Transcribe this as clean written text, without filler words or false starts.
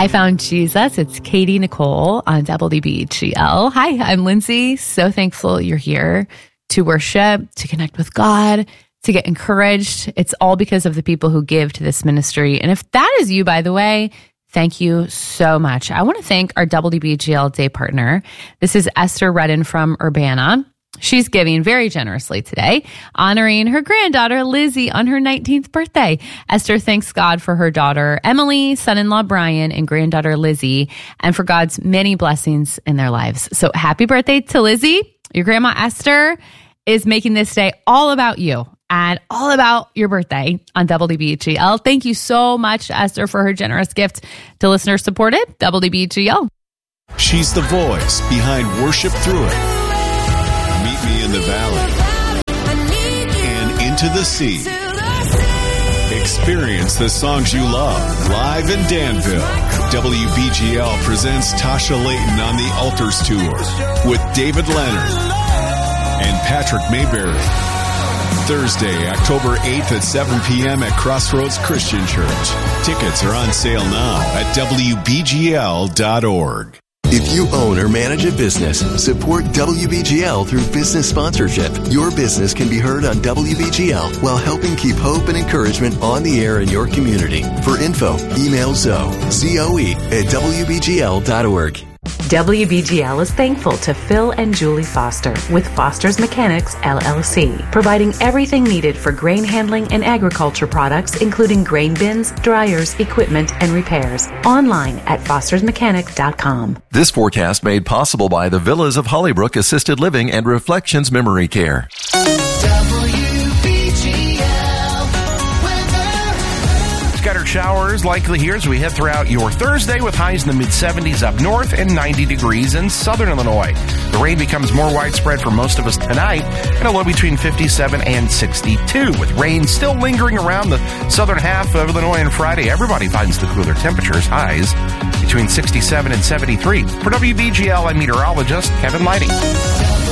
I Found Jesus. It's Katie Nicole on WBGL. Hi, I'm Lindsay. So thankful you're here to worship, to connect with God, to get encouraged. It's all because of the people who give to this ministry. And if that is you, by the way, thank you so much. I want to thank our WBGL day partner. This is Esther Redden from Urbana. She's giving very generously today, honoring her granddaughter, Lizzie, on her 19th birthday. Esther thanks God for her daughter, Emily, son-in-law, Brian, and granddaughter, Lizzie, and for God's many blessings in their lives. So happy birthday to Lizzie. Your grandma, Esther, is making this day all about you and all about your birthday on WBGL. Thank you so much, Esther, for her generous gift to listener-supported WBGL. She's the voice behind Worship Through It. Meet Me in the Valley and Into the Sea. Experience the songs you love live in Danville. WBGL presents Tasha Layton on the Altars Tour with David Leonard and Patrick Mayberry. Thursday, October 8th at 7 p.m. at Crossroads Christian Church. Tickets are on sale now at WBGL.org. If you own or manage a business, support WBGL through business sponsorship. Your business can be heard on WBGL while helping keep hope and encouragement on the air in your community. For info, email Zoe, Z-O-E, at WBGL.org. WBGL is thankful to Phil and Julie Foster with Foster's Mechanics, LLC, providing everything needed for grain handling and agriculture products, including grain bins, dryers, equipment, and repairs. Online at fostersmechanic.com. This forecast made possible by the Villas of Hollybrook Assisted Living and Reflections Memory Care. Scattered showers likely here as we head throughout your Thursday with highs in the mid-70s up north and 90 degrees in southern Illinois. The rain becomes more widespread for most of us tonight and a low between 57 and 62 with rain still lingering around the southern half of Illinois on Friday. Everybody finds the cooler temperatures, highs between 67 and 73. For WBGL, I'm meteorologist Kevin Lighting.